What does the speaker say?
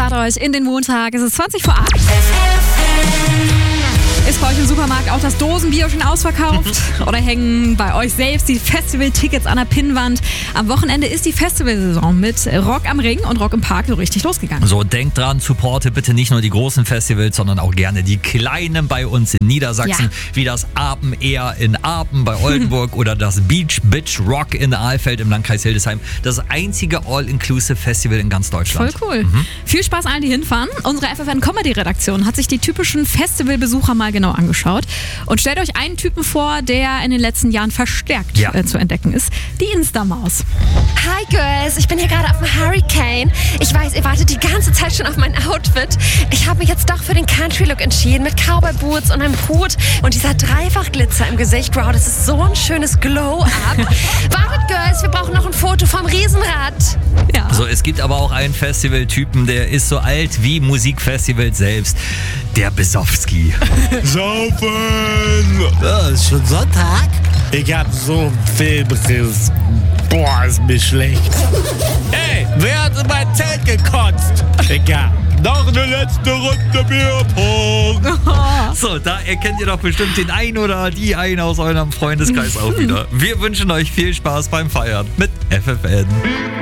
start euch in den Montag. Es ist 20 vor 8. Ist bei euch im Supermarkt auch das Dosenbier schon ausverkauft? Oder hängen bei euch selbst die Festival-Tickets an der Pinnwand? Am Wochenende ist die Festivalsaison mit Rock am Ring und Rock im Park so richtig losgegangen. So, denkt dran, supporte bitte nicht nur die großen Festivals, sondern auch gerne die kleinen bei uns in Niedersachsen, wie das Apen Air in Apen bei Oldenburg oder das Beach Bitch Rock in Alfeld im Landkreis Hildesheim. Das einzige All-Inclusive Festival in ganz Deutschland. Voll cool. Viel Spaß allen, die hinfahren. Unsere FFN-Comedy-Redaktion hat sich die typischen Festivalbesucher mal genau angeschaut. Und stellt euch einen Typen vor, der in den letzten Jahren verstärkt zu entdecken ist. Die Insta-Maus. Hi Girls, ich bin hier gerade auf dem Hurricane. Ich weiß, ihr wartet die ganze Zeit schon auf mein Outfit. Ich habe mich jetzt doch für den Country-Look entschieden mit Cowboy-Boots und einem Hut und dieser Dreifach-Glitzer im Gesicht. Wow, das ist so ein schönes Glow-Up. Wartet Girls, wir brauchen noch ein Foto vom Riesenrad. Ja. So, es gibt aber auch einen Festivaltypen, der ist so alt wie Musikfestival selbst. Der Besowski. Saufen! Ja, ist schon Sonntag? Ich hab so einen Filmriss. Boah, ist mir schlecht. Ey, wer hat in mein Zelt gekotzt? Egal. Noch eine letzte Runde Bierpong. So, da erkennt ihr doch bestimmt den einen oder die einen aus eurem Freundeskreis auch wieder. Wir wünschen euch viel Spaß beim Feiern mit FFN.